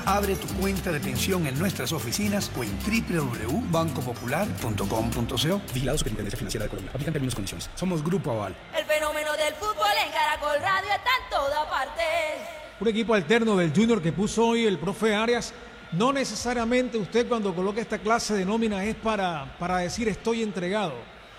Abre tu cuenta de pensión en nuestras oficinas o en www.bancopopular.com.co. Vigilado Superintendencia Financiera de Colombia. Aplican términos y condiciones. Somos Grupo Aval. El fenómeno del fútbol en Caracol Radio está en toda parte. Un equipo alterno del Junior que puso hoy el profe Arias. No necesariamente usted cuando coloca esta clase de nómina es para decir estoy entregado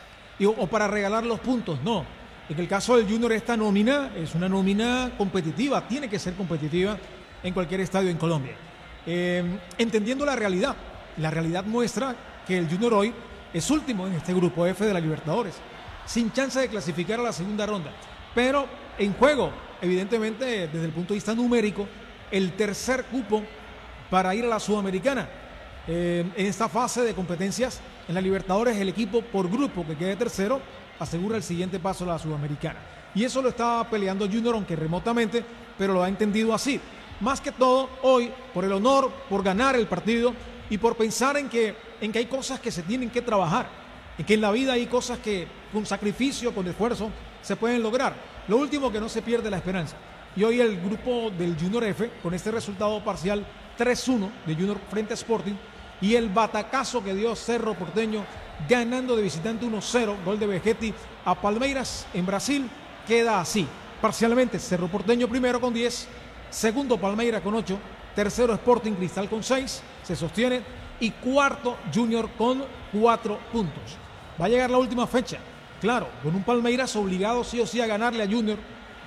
o para regalar los puntos, no. En el caso del Junior esta nómina es una nómina competitiva, tiene que ser competitiva en cualquier estadio en Colombia. Entendiendo la realidad muestra que el Junior hoy es último en este grupo F de la Libertadores, sin chance de clasificar a la segunda ronda, pero en juego, evidentemente desde el punto de vista numérico, el tercer cupo para ir a la Sudamericana. En esta fase de competencias en la Libertadores, el equipo por grupo que quede tercero asegura el siguiente paso a la Sudamericana. Y eso lo estaba peleando Junior, aunque remotamente, pero lo ha entendido así. Más que todo, hoy, por el honor, por ganar el partido y por pensar en que hay cosas que se tienen que trabajar, en que en la vida hay cosas que con sacrificio, con esfuerzo, se pueden lograr. Lo último, que no se pierde la esperanza. Y hoy el grupo del Junior F, con este resultado parcial 3-1 de Junior frente a Sporting, y el batacazo que dio Cerro Porteño, ganando de visitante 1-0, gol de Vegetti a Palmeiras en Brasil, queda así. Parcialmente, Cerro Porteño primero con 10, segundo Palmeiras con 8, tercero Sporting Cristal con 6, se sostiene, y cuarto Junior con 4 puntos. Va a llegar la última fecha, claro, con un Palmeiras obligado sí o sí a ganarle a Junior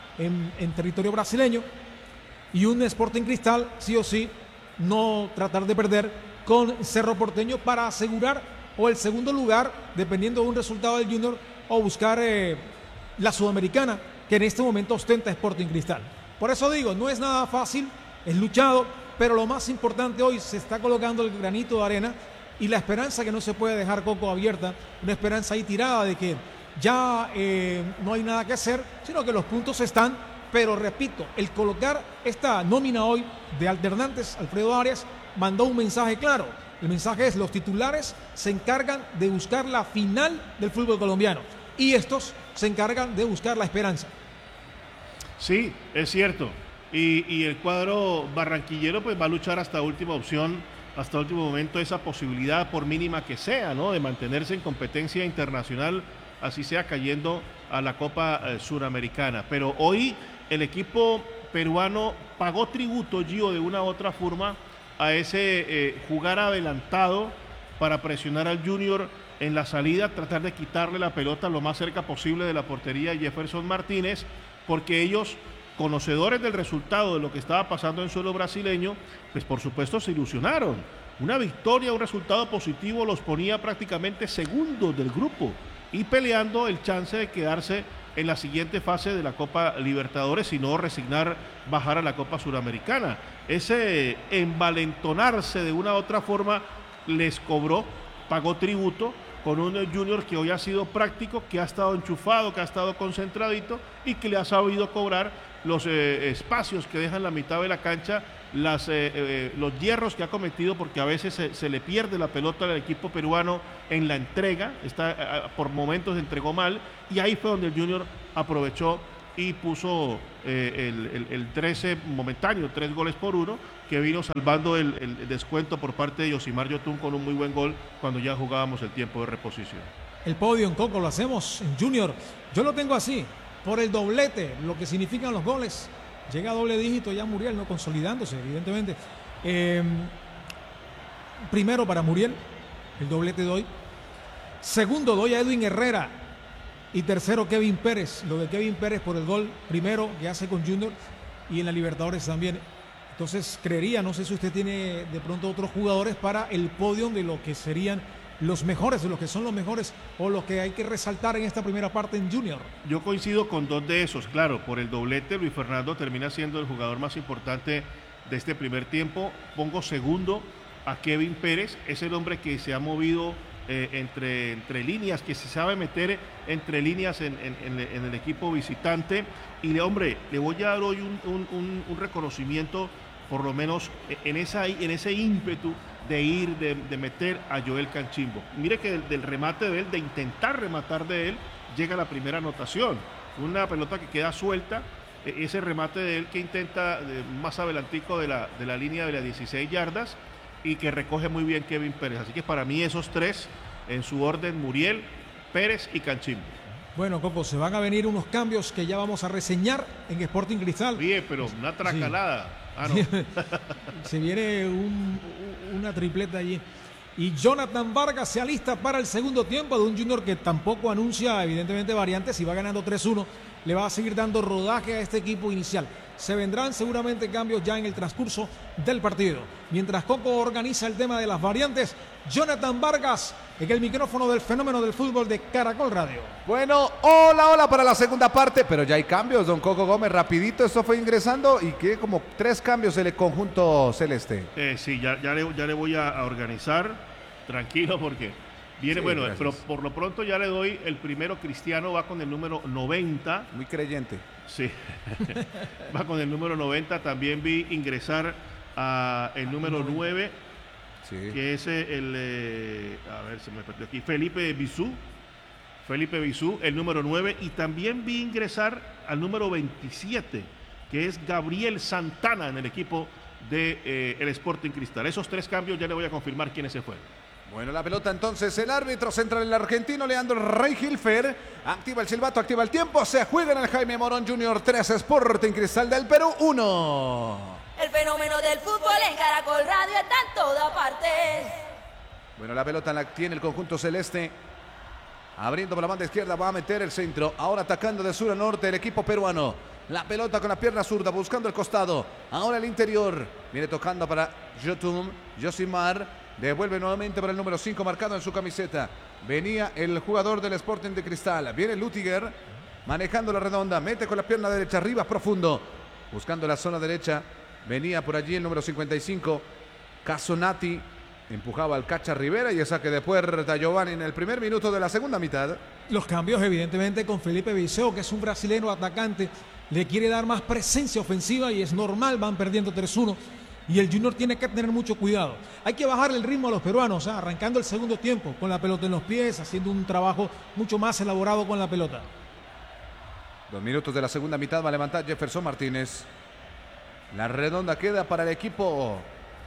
en territorio brasileño, y un Sporting Cristal sí o sí no tratar de perder con Cerro Porteño para asegurar o el segundo lugar, dependiendo de un resultado del Junior, o buscar la Sudamericana, que en este momento ostenta Sporting Cristal. Por eso digo, no es nada fácil, es luchado, pero lo más importante hoy, se está colocando el granito de arena y la esperanza que no se puede dejar Coco abierta, una esperanza ahí tirada de que ya no hay nada que hacer, sino que los puntos están, pero repito, el colocar esta nómina hoy de alternantes, Alfredo Arias mandó un mensaje claro. El mensaje es: los titulares se encargan de buscar la final del fútbol colombiano y estos se encargan de buscar la esperanza. Sí, es cierto. Y el cuadro barranquillero pues va a luchar hasta última opción, hasta último momento, esa posibilidad, por mínima que sea, ¿no?, de mantenerse en competencia internacional, así sea cayendo a la Copa Suramericana. Pero hoy el equipo peruano pagó tributo, Gio, de una u otra forma, a ese jugar adelantado para presionar al Junior en la salida, tratar de quitarle la pelota lo más cerca posible de la portería de Jefferson Martínez, porque ellos, conocedores del resultado de lo que estaba pasando en suelo brasileño, pues por supuesto se ilusionaron. Una victoria, un resultado positivo los ponía prácticamente segundos del grupo y peleando el chance de quedarse en la siguiente fase de la Copa Libertadores y no resignar bajar a la Copa Suramericana. Ese envalentonarse de una u otra forma les cobró, pagó tributo, con un Junior que hoy ha sido práctico, que ha estado enchufado, que ha estado concentradito y que le ha sabido cobrar los espacios que dejan la mitad de la cancha, los hierros que ha cometido, porque a veces se le pierde la pelota al equipo peruano en la entrega, por momentos entregó mal, y ahí fue donde el Junior aprovechó y puso el 13 momentáneo, 3-1, que vino salvando el descuento por parte de Yosimar Yotun con un muy buen gol cuando ya jugábamos el tiempo de reposición. El podio en Coco lo hacemos en Junior. Yo lo tengo así, por el doblete, lo que significan los goles. Llega a doble dígito ya Muriel, no consolidándose, evidentemente. Primero para Muriel, el doblete de hoy. Segundo doy a Edwin Herrera. Y tercero, Kevin Pérez. Lo de Kevin Pérez por el gol primero que hace con Junior y en la Libertadores también. Entonces creería, no sé si usted tiene de pronto otros jugadores para el podio de lo que serían los mejores, de los que son los mejores o los que hay que resaltar en esta primera parte en Junior. Yo coincido con dos de esos, claro, por el doblete Luis Fernando termina siendo el jugador más importante de este primer tiempo. Pongo segundo a Kevin Pérez, es el hombre que se ha movido entre líneas, que se sabe meter entre líneas en el equipo visitante, y le voy a dar hoy un reconocimiento, por lo menos en ese ímpetu de ir, de meter a Joel Canchimbo. Mire que del remate de él, de intentar rematar de él, llega la primera anotación, una pelota que queda suelta ese remate de él que intenta más adelantico de la línea de las 16 yardas y que recoge muy bien Kevin Pérez. Así que para mí esos tres en su orden, Muriel, Pérez y Canchimbo. Bueno, Coco, se van a venir unos cambios que ya vamos a reseñar en Sporting Cristal. Bien, pero una tracalada. Sí. Ah, no. Se viene una tripleta allí. Y Jonathan Vargas se alista para el segundo tiempo de un Junior que tampoco anuncia evidentemente variantes. Si va ganando 3-1, le va a seguir dando rodaje a este equipo inicial. Se vendrán seguramente cambios ya en el transcurso del partido. Mientras Coco organiza el tema de las variantes, Jonathan Vargas en el micrófono del fenómeno del fútbol de Caracol Radio. Bueno, hola para la segunda parte, pero ya hay cambios, don Coco Gómez, rapidito, esto fue ingresando y que como 3 cambios en el conjunto celeste. Sí, ya le voy a organizar, tranquilo porque viene, sí, bueno, gracias. Pero por lo pronto ya le doy el primero. Cristiano va con el número 90. Muy creyente. Sí, va con el número 90, también vi ingresar a el número 9. Sí. Que es a ver, se me perdió aquí, Felipe Bisú, el número 9, y también vi ingresar al número 27, que es Gabriel Santana en el equipo de el Sporting Cristal. Esos 3 cambios ya le voy a confirmar quiénes se fueron. Bueno, la pelota entonces, el árbitro central, el argentino Leandro Rey-Hilfer, activa el silbato, activa el tiempo, se juega en el Jaime Morón Jr. 3, Sporting Cristal del Perú 1. El fenómeno del fútbol en Caracol Radio está en toda parte. Bueno, la pelota la tiene el conjunto celeste. Abriendo por la banda izquierda, va a meter el centro. Ahora atacando de sur a norte el equipo peruano. La pelota con la pierna zurda, buscando el costado. Ahora el interior. Viene tocando para Josimar. Devuelve nuevamente para el número 5 marcado en su camiseta. Venía el jugador del Sporting de Cristal. Viene Lutiger manejando la redonda. Mete con la pierna derecha arriba profundo. Buscando la zona derecha. Venía por allí el número 55, Casonati, empujaba al Cacha Rivera y el saque de puerta Giovanni en el primer minuto de la segunda mitad. Los cambios evidentemente con Felipe Viseu, que es un brasileño atacante, le quiere dar más presencia ofensiva y es normal, van perdiendo 3-1 y el Junior tiene que tener mucho cuidado. Hay que bajar el ritmo a los peruanos, arrancando el segundo tiempo con la pelota en los pies, haciendo un trabajo mucho más elaborado con la pelota. 2 minutos de la segunda mitad va a levantar Jefferson Martínez. La redonda queda para el equipo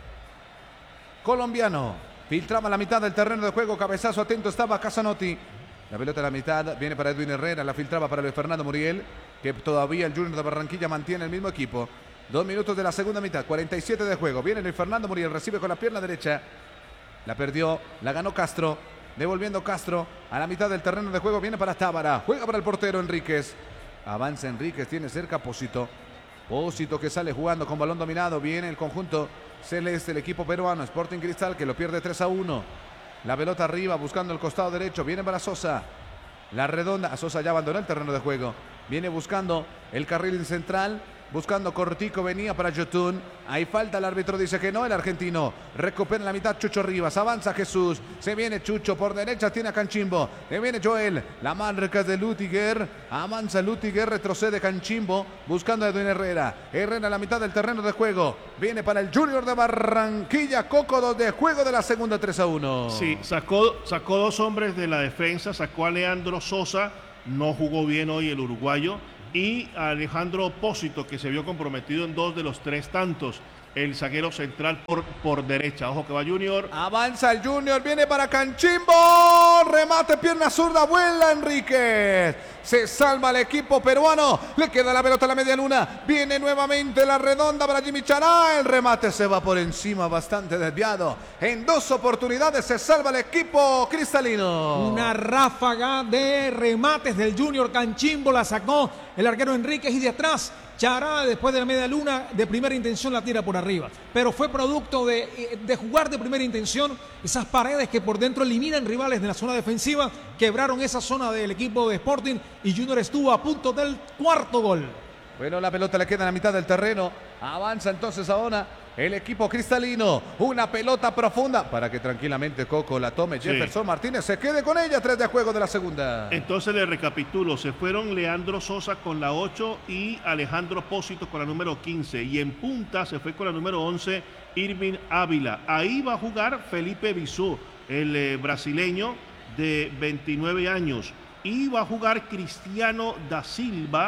colombiano. Filtraba la mitad del terreno de juego. Cabezazo atento estaba Casanotti. La pelota a la mitad viene para Edwin Herrera. La filtraba para Luis Fernando Muriel, que todavía el Junior de Barranquilla mantiene el mismo equipo. 2 minutos de la segunda mitad. 47 de juego. Viene Luis Fernando Muriel. Recibe con la pierna derecha. La perdió. La ganó Castro. Devolviendo Castro a la mitad del terreno de juego. Viene para Tábara. Juega para el portero Enríquez. Avanza Enríquez. Tiene cerca Pósito. Pósito que sale jugando con balón dominado. Viene el conjunto celeste, el equipo peruano, Sporting Cristal, que lo pierde 3-1. La pelota arriba buscando el costado derecho. Viene para Sosa. La redonda. Sosa ya abandonó el terreno de juego. Viene buscando el carril central. Buscando cortico, venía para Yotun. Hay falta, el árbitro dice que no, el argentino. Recupera en la mitad Chucho Rivas, avanza Jesús. Se viene Chucho, por derecha tiene a Canchimbo. Le viene Joel, la marca de Lutiger. Avanza Lutiger, retrocede Canchimbo. Buscando a Edwin Herrera. Herrera a la mitad del terreno de juego. Viene para el Junior de Barranquilla. Coco de juego de la segunda 3-1. Sí, sacó 2 hombres de la defensa. Sacó a Leandro Sosa. No jugó bien hoy el uruguayo. Y a Alejandro Pósito, que se vio comprometido en 2 de los 3 tantos. El zaguero central por derecha. Ojo que va Junior. Avanza el Junior, viene para Canchimbo. Remate, pierna zurda, vuela Enríquez. Se salva el equipo peruano. Le queda la pelota a la media luna. Viene nuevamente la redonda para Jimmy Chará. El remate se va por encima, bastante desviado. En 2 oportunidades se salva el equipo cristalino. Una ráfaga de remates del Junior. Canchimbo la sacó el arquero Enríquez y de atrás Chará, después de la media luna, de primera intención la tira por arriba. Pero fue producto de jugar de primera intención. Esas paredes que por dentro eliminan rivales de la zona defensiva, quebraron esa zona del equipo de Sporting y Junior estuvo a punto del 4º gol. Bueno, la pelota le queda en la mitad del terreno. Avanza entonces ahora el equipo cristalino. Una pelota profunda para que tranquilamente Coco la tome. Sí. Jefferson Martínez se quede con ella. 3 de juego de la segunda. Entonces le recapitulo. Se fueron Leandro Sosa con la 8 y Alejandro Pósito con la número 15. Y en punta se fue con la número 11 Irving Ávila. Ahí va a jugar Felipe Viseu, el brasileño de 29 años. Y va a jugar Cristiano da Silva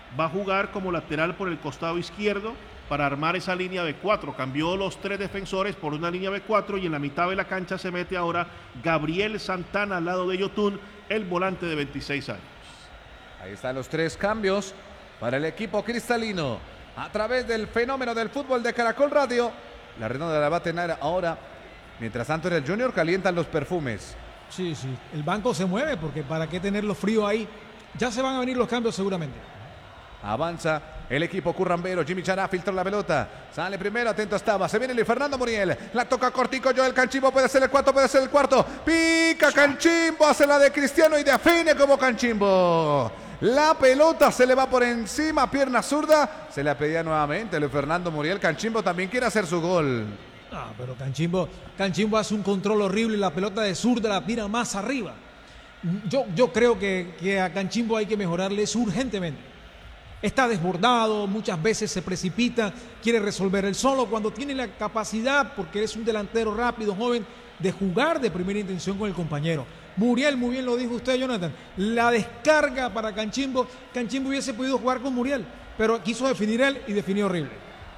va a jugar como lateral por el costado izquierdo para armar esa línea de 4. Cambió los 3 defensores por una línea de 4 y en la mitad de la cancha se mete ahora Gabriel Santana al lado de Yotun, el volante de 26 años. Ahí están los 3 cambios para el equipo cristalino. A través del fenómeno del fútbol de Caracol Radio. La redonda la va a tener ahora. Mientras tanto en el Junior calientan los perfumes. Sí, sí. El banco se mueve porque para qué tenerlo frío ahí. Ya se van a venir los cambios seguramente. Avanza el equipo currambero. Jimmy Chará filtra la pelota. Sale primero, atento estaba. Se viene Luis Fernando Muriel. La toca cortico. Joel Canchimbo puede ser el cuarto, puede ser el cuarto. Pica Canchimbo, hace la de Cristiano y define como Canchimbo. La pelota se le va por encima, pierna zurda. Se la pedía nuevamente Luis Fernando Muriel. Canchimbo también quiere hacer su gol. Ah, pero Canchimbo hace un control horrible. La pelota de zurda la tira más arriba. Yo creo que a Canchimbo hay que mejorarle urgentemente. Está desbordado, muchas veces se precipita, quiere resolver él solo cuando tiene la capacidad, porque es un delantero rápido, joven, de jugar de primera intención con el compañero. Muriel, muy bien lo dijo usted, Jonathan, la descarga para Canchimbo. Canchimbo hubiese podido jugar con Muriel, pero quiso definir él y definió horrible.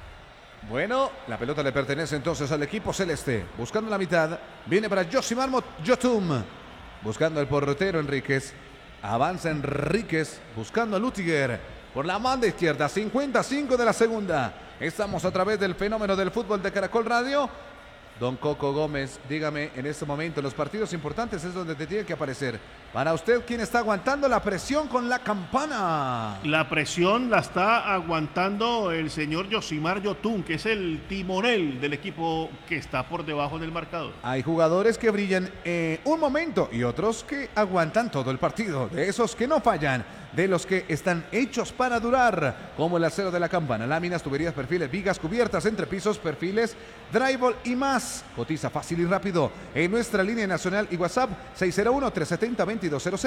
Bueno, la pelota le pertenece entonces al equipo celeste. Buscando la mitad, viene para Josimar Yotun. Buscando el portero Enríquez. Avanza Enríquez, buscando a Lutiger. Por la banda izquierda, 55 de la segunda. Estamos a través del fenómeno del fútbol de Caracol Radio. Don Coco Gómez, dígame, en este momento, los partidos importantes es donde te tiene que aparecer. Para usted, ¿quién está aguantando la presión con la campana? La presión la está aguantando el señor Josimar Yotun, que es el timonel del equipo que está por debajo del marcador. Hay jugadores que brillan un momento y otros que aguantan todo el partido. De esos que no fallan, de los que están hechos para durar, como el acero de la campana, láminas, tuberías, perfiles, vigas, cubiertas, entrepisos, perfiles, drywall y más. Cotiza fácil y rápido en nuestra línea nacional y WhatsApp 601-370-2200,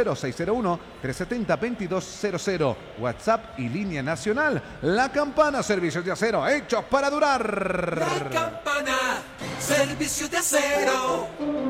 601-370-2200, WhatsApp y línea nacional. La Campana, servicios de acero hechos para durar. La Campana, servicios de acero.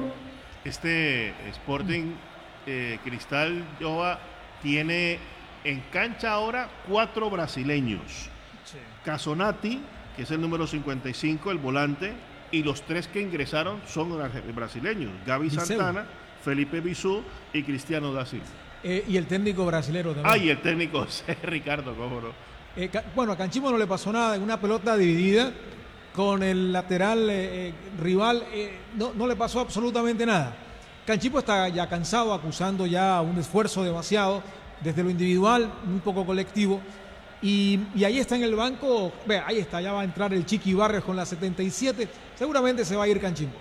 Este Sporting Cristal Jova tiene en cancha ahora 4 brasileños. Sí. Casonati, que es el número 55, el volante, y los 3 que ingresaron son brasileños: Gaby Santana, Felipe Bisú y Cristiano da Silva. Y el técnico brasilero también. Y el técnico Ricardo, cómo no. Bueno, a Canchimbo no le pasó nada en una pelota dividida con el lateral rival. No le pasó absolutamente nada. Canchimbo está ya cansado, acusando ya un esfuerzo demasiado desde lo individual, muy poco colectivo. Y ahí está en el banco, ahí está, ya va a entrar el Chiqui Barrios con la 77. Seguramente se va a ir Canchimbo.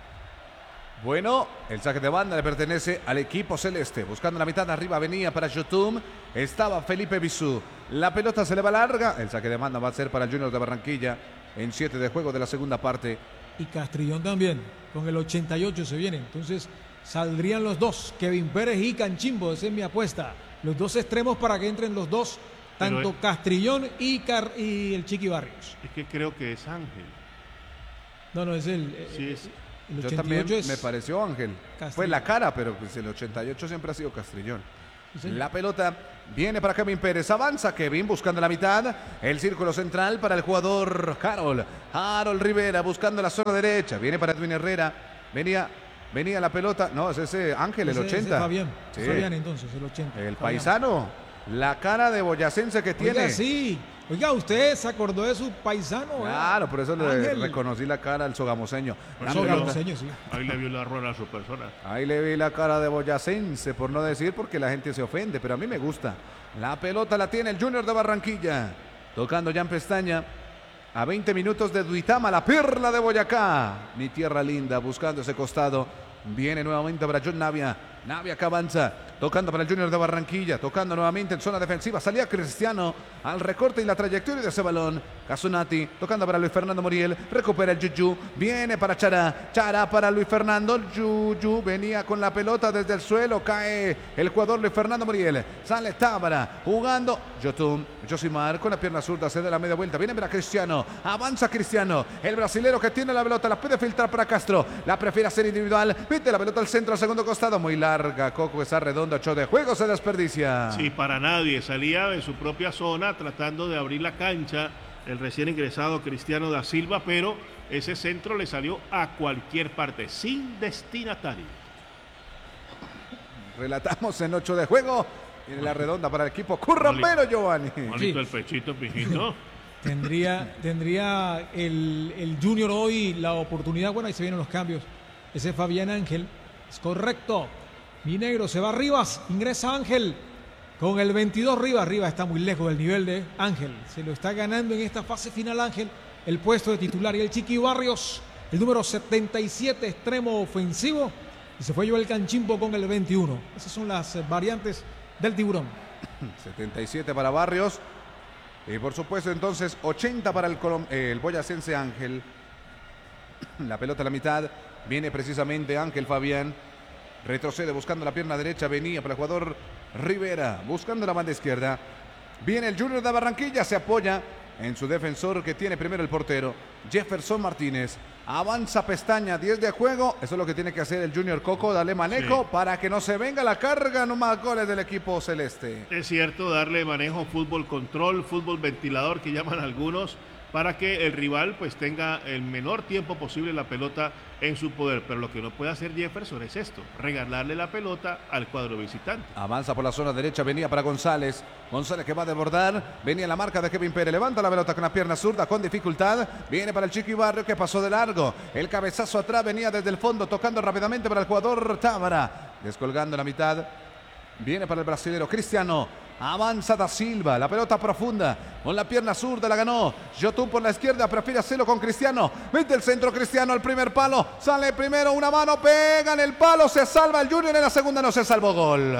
Bueno, el saque de banda le pertenece al equipo celeste. Buscando la mitad, arriba venía para Yotun. Estaba Felipe Bisú. La pelota se le va larga. El saque de banda va a ser para el Junior de Barranquilla en 7 de juego de la segunda parte. Y Castrillón también, con el 88 se viene. Entonces saldrían los dos, Kevin Pérez y Canchimbo, esa es mi apuesta. Los dos extremos para que entren los dos, tanto Castrillón y el Chiqui Barrios. Es que creo que es Ángel. No, es el... Sí, es. El Yo también es me pareció Ángel. Castrillón. Fue la cara, pero pues el 88 siempre ha sido Castrillón. Sí. La pelota viene para Kevin Pérez. Avanza Kevin buscando la mitad. El círculo central para el jugador Harold Rivera buscando la zona derecha. Viene para Edwin Herrera. Venía la pelota. No, es ese Ángel, el 80. Ese Fabián. Sí. Fabián entonces, el 80. El Fabián. paisano. La cara de boyacense que tiene. Oiga, sí. Oiga, usted se acordó de su paisano. Claro, por eso le Ángel. reconocí la cara al sogamoseño. La Sogamoseño, sí. Ahí le vio el error a su persona. Ahí le vi la cara de boyacense, por no decir, porque la gente se ofende, pero a mí me gusta. La pelota la tiene el Junior de Barranquilla. Tocando ya en pestaña. A 20 minutos de Duitama, la perla de Boyacá. Mi tierra linda, buscando ese costado. Viene nuevamente para John Navia. Navia que avanza. Tocando para el Junior de Barranquilla. Tocando nuevamente en zona defensiva. Salía Cristiano al recorte y la trayectoria de ese balón. Casonati. Tocando para Luis Fernando Muriel. Recupera el Yuyu. Viene para Chará. Chará para Luis Fernando. Yuyu venía con la pelota desde el suelo. Cae el jugador Luis Fernando Muriel. Sale Tábara. Jugando. Yotun. Josimar con la pierna zurda. Se da la media vuelta. Viene para Cristiano. Avanza Cristiano. El brasilero que tiene la pelota. La puede filtrar para Castro. La prefiere hacer individual. Mete la pelota al centro. Al segundo costado. Muy larga. Coco esa redonda. segundo hecho de juego se desperdicia. Sí, para nadie. Salía de su propia zona tratando de abrir la cancha el recién ingresado Cristiano da Silva, pero ese centro le salió a cualquier parte, sin destinatario. Relatamos en 8 de juego. Viene la redonda para el equipo currambero, Giovanni. Malito Sí. el pechito, pijito. Tendría el Junior hoy la oportunidad. Bueno, ahí se vienen los cambios. Ese es Fabián Ángel. Es correcto. Mi negro se va Rivas. Ingresa Ángel. Con el 22 Rivas. Rivas está muy lejos del nivel de Ángel. Se lo está ganando en esta fase final Ángel. El puesto de titular. Y el Chiqui Barrios. El número 77, extremo ofensivo. Y se fue Joel Canchimbo con el 21. Esas son las variantes del tiburón. 77 para Barrios. Y por supuesto entonces 80 para el boyacense Ángel. La pelota a la mitad. Viene precisamente Ángel Fabián. Retrocede buscando la pierna derecha. Venía para el jugador Rivera. Buscando la banda izquierda. Viene el Junior de Barranquilla. Se apoya en su defensor que tiene primero el portero Jefferson Martínez. Avanza Pestaña, 10 de juego. Eso es lo que tiene que hacer el Junior Coco. Darle manejo para que no se venga la carga. No más goles del equipo celeste. Es cierto, darle manejo, fútbol control, fútbol ventilador que llaman algunos, para que el rival pues tenga el menor tiempo posible la pelota en su poder. Pero lo que no puede hacer Jefferson es esto, regalarle la pelota al cuadro visitante. Avanza por la zona derecha, venía para González. González que va a desbordar. Venía la marca de Kevin Pérez. Levanta la pelota con la pierna zurda con dificultad. Viene para el Chiqui Barrio que pasó de largo. El cabezazo atrás venía desde el fondo, tocando rápidamente para el jugador Tábara. Descolgando la mitad. Viene para el brasilero Cristiano. Avanza da Silva, la pelota profunda, con la pierna zurda la ganó. Yotun por la izquierda, prefiere hacerlo con Cristiano. Mete el centro Cristiano al primer palo. Sale primero una mano, pega en el palo, se salva el Junior. En la segunda no se salvó, gol.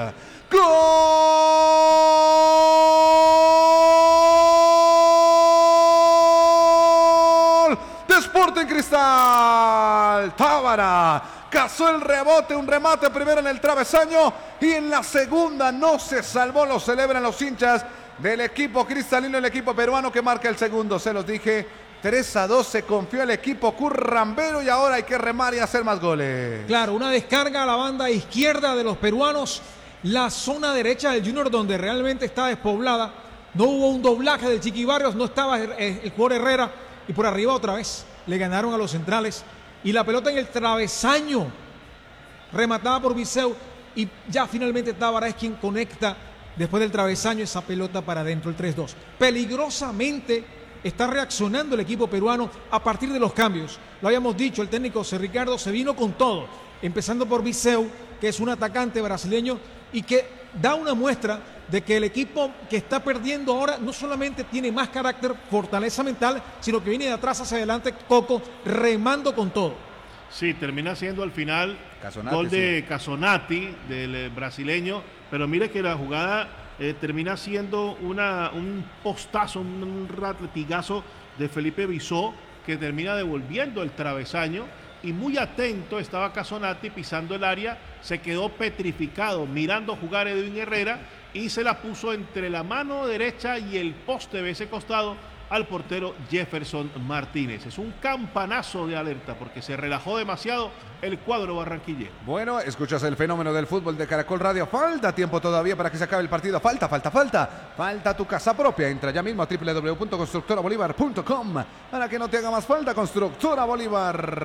¡Gol! De Sporting Cristal. Tábara cazó el rebote, un remate primero en el travesaño y en la segunda no se salvó. Lo celebran los hinchas del equipo cristalino, el equipo peruano que marca el segundo. Se los dije, 3-2 se confió el equipo currambero y ahora hay que remar y hacer más goles. Claro, una descarga a la banda izquierda de los peruanos, la zona derecha del Junior donde realmente está despoblada. No hubo un doblaje del Chiqui Barrios, no estaba el jugador Herrera y por arriba otra vez le ganaron a los centrales. Y la pelota en el travesaño, rematada por Viseu, y ya finalmente Tábara es quien conecta después del travesaño esa pelota para adentro, el 3-2. Peligrosamente está reaccionando el equipo peruano a partir de los cambios. Lo habíamos dicho, el técnico José Ricardo se vino con todo, empezando por Viseu, que es un atacante brasileño y que da una muestra de que el equipo que está perdiendo ahora no solamente tiene más carácter, fortaleza mental, sino que viene de atrás hacia adelante, Coco, remando con todo. Sí, termina siendo al final Casonati, gol de Casonati, del brasileño, pero mire que la jugada termina siendo un postazo, un latigazo de Felipe Visó, que termina devolviendo el travesaño, y muy atento estaba Casonati pisando el área, se quedó petrificado mirando jugar Edwin Herrera y se la puso entre la mano derecha y el poste de ese costado al portero Jefferson Martínez. Es un campanazo de alerta porque se relajó demasiado el cuadro barranquillero. Bueno, escuchas el fenómeno del fútbol de Caracol Radio. Falta tiempo todavía para que se acabe el partido. Falta tu casa propia. Entra ya mismo a www.constructorabolívar.com para que no te haga más falta. Constructora Bolívar.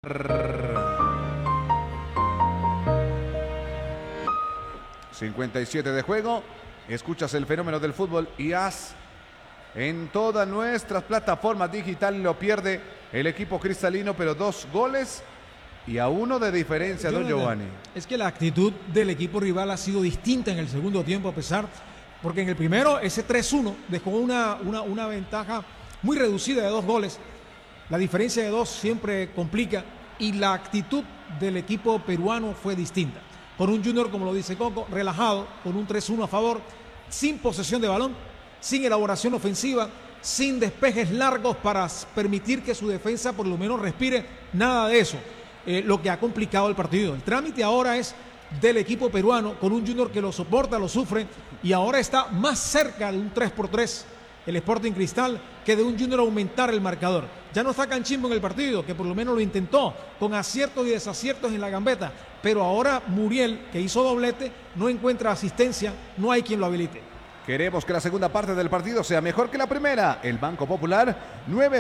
...57 de juego... Escuchas el fenómeno del fútbol y haz en todas nuestras plataformas digitales. Lo pierde el equipo cristalino, pero 2 goles y a 1 de diferencia, don Giovanni. Es que la actitud del equipo rival ha sido distinta en el segundo tiempo, a pesar, porque en el primero ese 3-1 dejó una ventaja muy reducida de 2 goles. La diferencia de 2 siempre complica y la actitud del equipo peruano fue distinta. Con un Junior, como lo dice Coco, relajado, con un 3-1 a favor, sin posesión de balón, sin elaboración ofensiva, sin despejes largos para permitir que su defensa por lo menos respire, nada de eso. Lo que ha complicado el partido. El trámite ahora es del equipo peruano, con un Junior que lo soporta, lo sufre, y ahora está más cerca de un 3-3 el Sporting Cristal que de un Junior aumentar el marcador. Ya no está Canchimbo en el partido, que por lo menos lo intentó, con aciertos y desaciertos en la gambeta, pero ahora Muriel, que hizo doblete, no encuentra asistencia, no hay quien lo habilite. Queremos que la segunda parte del partido sea mejor que la primera. El Banco Popular,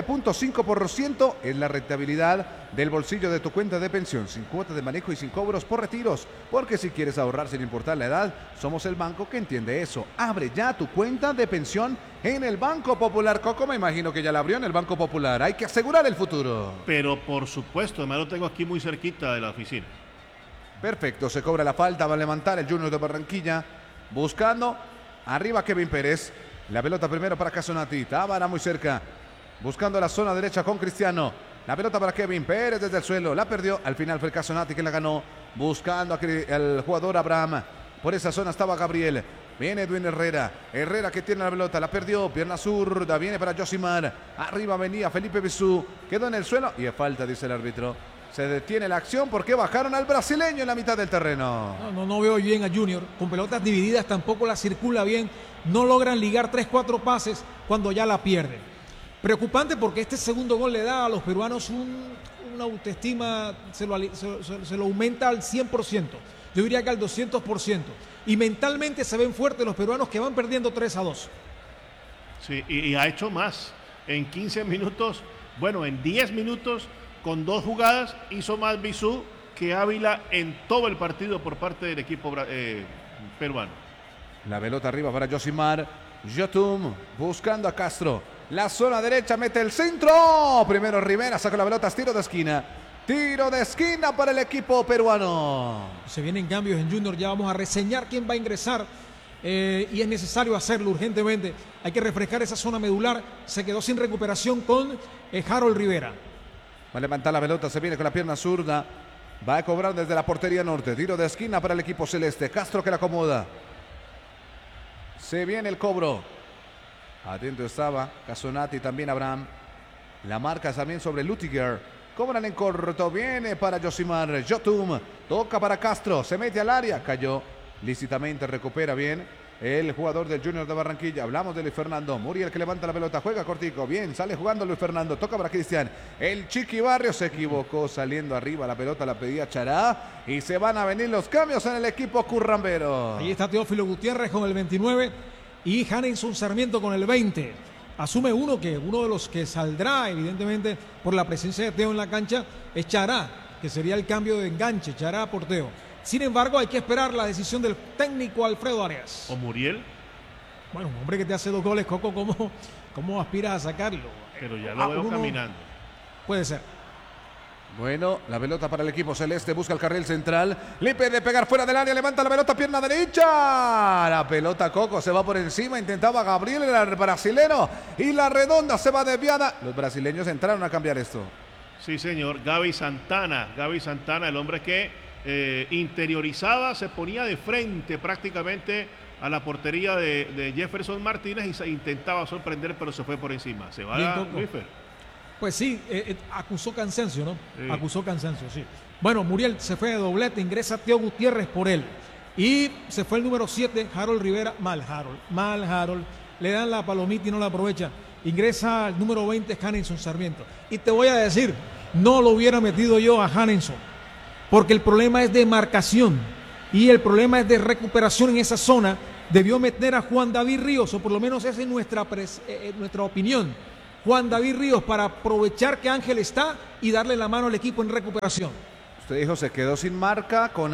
9.5% es la rentabilidad del bolsillo de tu cuenta de pensión, sin cuota de manejo y sin cobros por retiros. Porque si quieres ahorrar sin importar la edad, somos el banco que entiende eso. Abre ya tu cuenta de pensión en el Banco Popular. Coco, me imagino que ya la abrió en el Banco Popular. Hay que asegurar el futuro. Pero por supuesto, además lo tengo aquí muy cerquita de la oficina. Perfecto, se cobra la falta, va a levantar el Junior de Barranquilla, buscando... Arriba Kevin Pérez. La pelota primero para Casonati. Tábara muy cerca. Buscando la zona derecha con Cristiano. La pelota para Kevin Pérez desde el suelo. La perdió. Al final fue Casonati que la ganó. Buscando al jugador Abraham. Por esa zona estaba Gabriel. Viene Edwin Herrera. Herrera que tiene la pelota. La perdió. Pierna zurda. Viene para Josimar. Arriba venía Felipe Bisú. Quedó en el suelo. Y es falta, dice el árbitro. Se detiene la acción porque bajaron al brasileño en la mitad del terreno. No veo bien a Junior. Con pelotas divididas tampoco la circula bien. No logran ligar 3-4 pases cuando ya la pierden. Preocupante porque este segundo gol le da a los peruanos una autoestima, se lo aumenta al 100%. Yo diría que al 200%. Y mentalmente se ven fuertes los peruanos que van perdiendo 3-2. Sí, y ha hecho más. En 15 minutos, bueno, en 10 minutos... Con 2 jugadas hizo más Bisú que Ávila en todo el partido por parte del equipo peruano. La pelota arriba para Josimar. Yotun buscando a Castro. La zona derecha mete el centro. Primero Rivera saca la pelota, tiro de esquina. Tiro de esquina para el equipo peruano. Se vienen cambios en Junior, ya vamos a reseñar quién va a ingresar. Y es necesario hacerlo urgentemente. Hay que refrescar esa zona medular. Se quedó sin recuperación con Harold Rivera. Va a levantar la pelota, se viene con la pierna zurda. Va a cobrar desde la portería norte. Tiro de esquina para el equipo celeste. Castro que la acomoda. Se viene el cobro. Atento estaba Casonati, también Abraham. La marca también sobre Lutiger. Cobran en corto. Viene para Josimar. Yotun. Toca para Castro. Se mete al área. Cayó lícitamente. Recupera bien el jugador del Junior de Barranquilla. Hablamos de Luis Fernando. Muriel que levanta la pelota. Juega cortico. Bien. Sale jugando Luis Fernando. Toca para Cristian. El Chiqui Barrios se equivocó saliendo arriba. La pelota la pedía Chará. Y se van a venir los cambios en el equipo currambero. Ahí está Teófilo Gutiérrez con el 29 y Hanenson Sarmiento con el 20. Asume uno de los que saldrá evidentemente por la presencia de Teo en la cancha es Chará, que sería el cambio de enganche. Chará por Teo. Sin embargo, hay que esperar la decisión del técnico Alfredo Arias. ¿O Muriel? Bueno, un hombre que te hace 2 goles, Coco, ¿cómo aspiras a sacarlo? Pero ya lo veo caminando. Puede ser. Bueno, la pelota para el equipo celeste. Busca el carril central. Le pide pegar fuera del área. Levanta la pelota, pierna derecha. La pelota, Coco, se va por encima. Intentaba Gabriel, el brasilero. Y la redonda se va desviada. Los brasileños entraron a cambiar esto. Sí, señor. Gaby Santana, el hombre que interiorizaba, se ponía de frente prácticamente a la portería de Jefferson Martínez y se intentaba sorprender, pero se fue por encima. Se va a Luisfer. Pues sí, acusó cansancio, ¿no? Sí. Acusó cansancio, sí. Bueno, Muriel se fue de doblete, ingresa Teo Gutiérrez por él. Y se fue el número 7, Harold Rivera. Mal Harold. Le dan la palomita y no la aprovecha. Ingresa el número 20, Hanenson Sarmiento. Y te voy a decir, no lo hubiera metido yo a Hanenson. Porque el problema es de marcación y el problema es de recuperación en esa zona. Debió meter a Juan David Ríos, o por lo menos esa es nuestra opinión. Juan David Ríos para aprovechar que Ángel está y darle la mano al equipo en recuperación. Usted dijo, se quedó sin marca con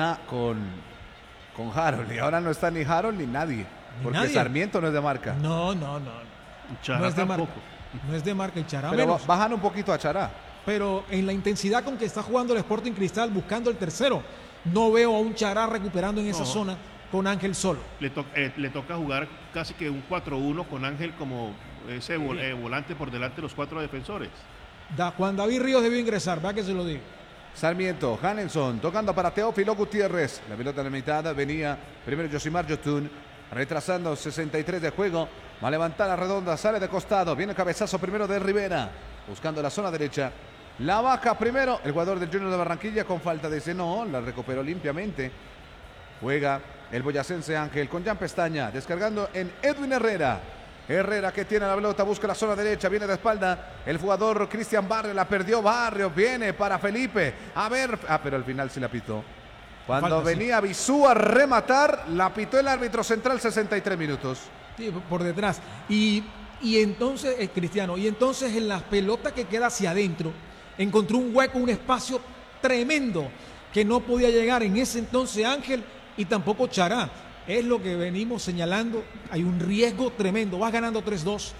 Harold. Y ahora no está ni Harold ni nadie. Porque nadie. Sarmiento no es de marca. No. Chará no es de tampoco. marca. No es de marca el Chará. Pero menos. bajan un poquito a Chará. Pero en la intensidad con que está jugando el Sporting Cristal buscando el tercero, no veo a un Chará recuperando en esa zona con Ángel solo. Le toca jugar casi que un 4-1 con Ángel como ese volante por delante de los 4 defensores. Juan David Ríos debió ingresar, va que se lo digo. Sarmiento, Hanenson, tocando para Teófilo Gutiérrez. La pelota en la mitad venía primero Josimar Yotun, retrasando 63 de juego. Va a levantar la redonda, sale de costado. Viene el cabezazo primero de Rivera, buscando la zona derecha. La baja primero el jugador del Junior de Barranquilla con falta. Dice no, la recuperó limpiamente. Juega el boyacense Ángel con Jan Pestaña, descargando en Edwin Herrera. Herrera que tiene la pelota, busca la zona derecha, viene de espalda. El jugador Cristian Barrio, la perdió Barrio, viene para Felipe. A ver, pero al final sí la pitó. Cuando Falta, venía Bisú a rematar, la pitó el árbitro central 63 minutos. Sí, por detrás. Y entonces, Cristiano, y entonces en las pelotas que queda hacia adentro, encontró un hueco, un espacio tremendo que no podía llegar en ese entonces Ángel y tampoco Chará. Es lo que venimos señalando. Hay un riesgo tremendo. Vas ganando 3-2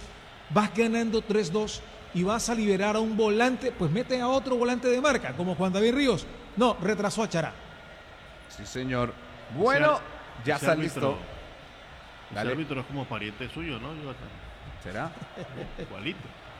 y vas a liberar a un volante, pues mete a otro volante de marca, como Juan David Ríos. No, retrasó a Chará. Sí, señor. Bueno, ya está listo. El árbitro es como pariente suyo, ¿no, Jonathan? ¿Será? Igualito.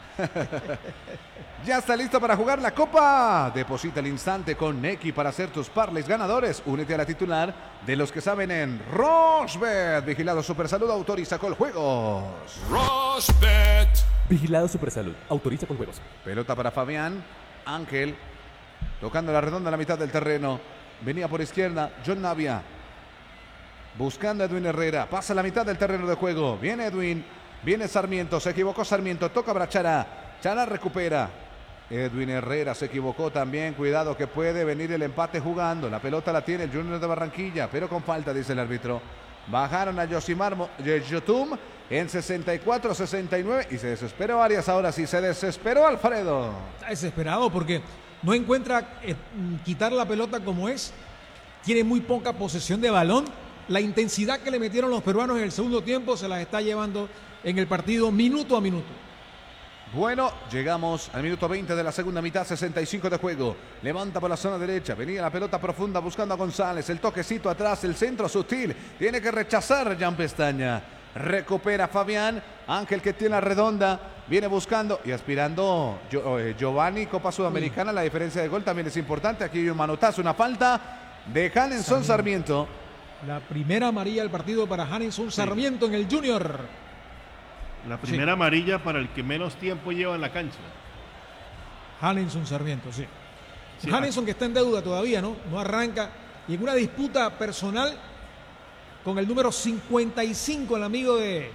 Ya está listo para jugar la Copa. Deposita al instante con Neki para hacer tus parlays ganadores. Únete a la titular de los que saben en Rochebet. Vigilado Supersalud, autoriza con juegos. Rochebet. Vigilado Supersalud, autoriza con juegos. Pelota para Fabián. Ángel tocando la redonda a la mitad del terreno. Venía por izquierda John Navia. Buscando a Edwin Herrera. Pasa la mitad del terreno de juego. Viene Edwin. Viene Sarmiento. Se equivocó Sarmiento. Toca para Chará. Chará recupera. Edwin Herrera se equivocó también. Cuidado que puede venir el empate jugando. La pelota la tiene el Junior de Barranquilla. Pero con falta, dice el árbitro. Bajaron a Yosimar Yotun en 64-69. Y se desesperó Arias. Ahora sí, se desesperó Alfredo. Está desesperado porque no encuentra quitar la pelota como es. Tiene muy poca posesión de balón. La intensidad que le metieron los peruanos en el segundo tiempo se las está llevando en el partido minuto a minuto. Bueno, llegamos al minuto 20 de la segunda mitad, 65 de juego. Levanta por la zona derecha, venía la pelota profunda buscando a González. El toquecito atrás, el centro sutil. Tiene que rechazar Jan Pestaña. Recupera Fabián. Ángel que tiene la redonda. Viene buscando y aspirando Giovanni, Copa Sudamericana. La diferencia de gol también es importante. Aquí hay un manotazo, una falta de Hanenson Sarmiento. La primera amarilla del partido para Hanenson Sarmiento en el Junior. La primera amarilla para el que menos tiempo lleva en la cancha. Hanenson Sarmiento, sí. Hanenson que está en deuda todavía, ¿no? No arranca. Y en una disputa personal con el número 55, el amigo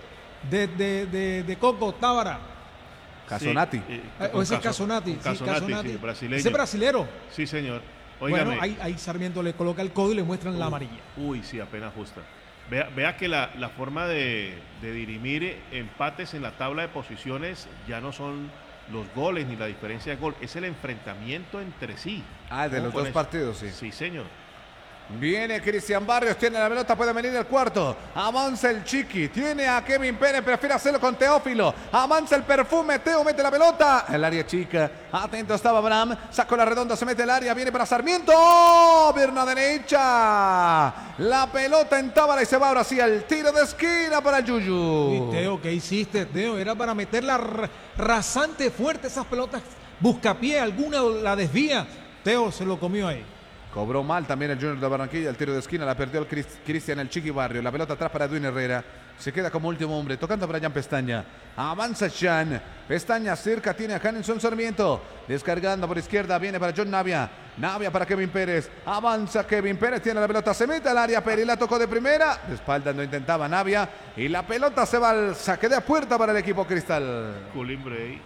de Coco Tábara. Casonati. O ese es Casonati. Casonati, sí, brasileño. Ese brasilero. Sí, señor. Óigame. Bueno, ahí Sarmiento le coloca el codo y le muestran la amarilla. Uy, sí, apenas justa. Vea que la forma de dirimir empates en la tabla de posiciones ya no son los goles ni la diferencia de gol, es el enfrentamiento entre sí. De los dos partidos, sí. Sí, señor. Viene Cristian Barrios, tiene la pelota, puede venir el cuarto. Avanza el Chiqui, tiene a Kevin Pérez, prefiere hacerlo con Teófilo. Avanza el Perfume, Teo mete la pelota. El área chica, atento estaba Abraham, sacó la redonda, se mete el área, viene para Sarmiento. Pierna derecha. La pelota en Tábara y se va ahora sí al tiro de esquina para el Yuyu. Y Teo, ¿qué hiciste, Teo? Era para meterla rasante fuerte esas pelotas. Buscapié, alguna la desvía. Teo se lo comió ahí. Cobró mal también el Junior de Barranquilla, el tiro de esquina la perdió el Cristian, el Chiqui Barrio. La pelota atrás para Edwin Herrera. Se queda como último hombre, tocando para Jan Pestaña. Avanza Jan. Pestaña cerca, tiene a Hanenson Sarmiento. Descargando por izquierda, viene para John Navia. Navia para Kevin Pérez. Avanza Kevin Pérez, tiene la pelota, se mete al área. Pérez la tocó de primera. De espalda no intentaba Navia. Y la pelota se va al saque de puerta para el equipo cristal. Culimbre ahí.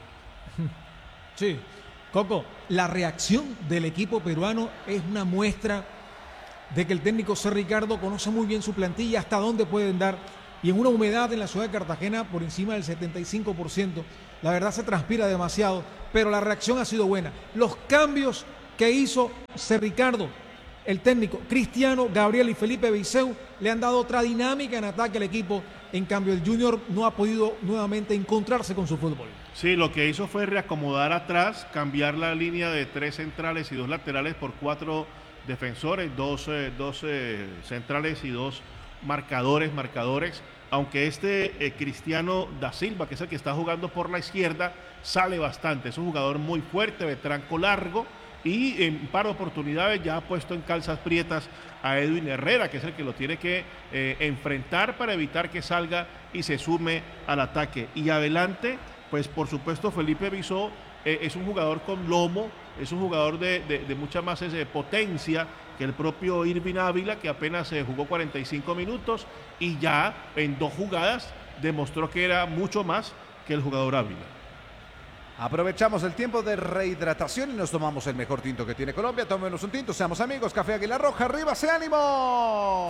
Sí. Coco, la reacción del equipo peruano es una muestra de que el técnico C. Ricardo conoce muy bien su plantilla, hasta dónde pueden dar. Y en una humedad en la ciudad de Cartagena por encima del 75%, la verdad se transpira demasiado, pero la reacción ha sido buena. Los cambios que hizo C. Ricardo, el técnico, Cristiano, Gabriel y Felipe Viseu, le han dado otra dinámica en ataque al equipo. En cambio, el Junior no ha podido nuevamente encontrarse con su fútbol. Sí, lo que hizo fue reacomodar atrás, cambiar la línea de 3 centrales y 2 laterales por 4 defensores, 2 centrales y 2 marcadores. Aunque Cristiano da Silva, que es el que está jugando por la izquierda, sale bastante. Es un jugador muy fuerte, de tranco largo, y en un par de oportunidades ya ha puesto en calzas prietas a Edwin Herrera, que es el que lo tiene que enfrentar para evitar que salga y se sume al ataque. Y adelante, pues por supuesto Felipe Bisó es un jugador con lomo, es un jugador de mucha más potencia que el propio Irving Ávila, que apenas jugó 45 minutos y ya en 2 jugadas demostró que era mucho más que el jugador Ávila. Aprovechamos el tiempo de rehidratación y nos tomamos el mejor tinto que tiene Colombia. Tomémonos un tinto, seamos amigos. Café Águila Roja, arriba, ¡se ánimo!